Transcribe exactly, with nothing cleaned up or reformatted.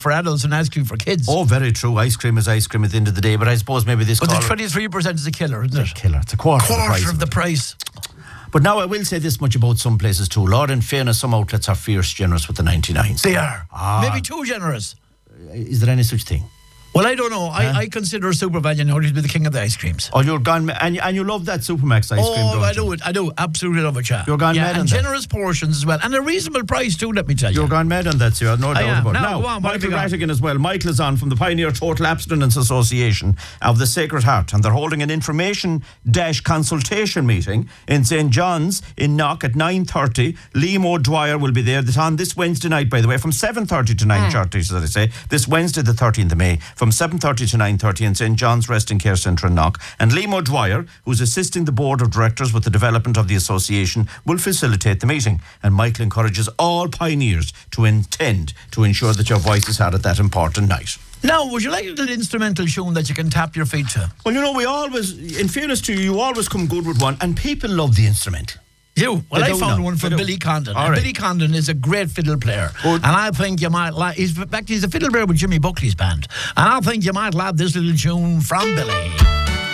for adults and ice cream for kids. Oh, very true. Ice cream is ice cream at the end of the day, but I suppose maybe this. But the twenty-three percent is a killer, isn't it? It's a killer. It's a quarter, quarter of the price. Of the price. But now I will say this much about some places too. Lord, in fairness, some outlets are fierce generous with the ninety-nines. They are. Ah. Maybe too generous. Is there any such thing? Well, I don't know. I, I consider Super Value now to be the king of the ice creams. Oh, you're gone, and, and you love that Supermax ice oh, cream, don't I you? do it. I do. Absolutely love it, yeah. You're gone yeah, mad on and that. generous portions as well. And a reasonable price too, let me tell you. You're gone mad on that, sir. No doubt am. about it. Now, Now, go on, what have Michael you got? Rattigan as well. Michael is on from the Pioneer Total Abstinence Association of the Sacred Heart, and they're holding an information dash consultation meeting in Saint John's in Knock at nine thirty. Liam O'Dwyer will be there. It's on this Wednesday night, by the way, from seven thirty to nine thirty, mm. so they say. This Wednesday, the thirteenth of May, from seven thirty to nine thirty in Saint John's Rest and Care Centre in Knock. And Liam O'Dwyer, who's assisting the board of directors with the development of the association, will facilitate the meeting. And Michael encourages all pioneers to intend to ensure that your voice is heard at that important night. Now, would you like a little instrumental tune that you can tap your feet to? Well, you know, we always, in fairness to you, you always come good with one, and people love the instrumental. You? Well, They I do found know. one from They do. Billy Condon. All And right. Billy Condon is a great fiddle player. Good. And I think you might like... He's, in fact, he's a fiddle player with Jimmy Buckley's band. And I think you might like this little tune from Billy.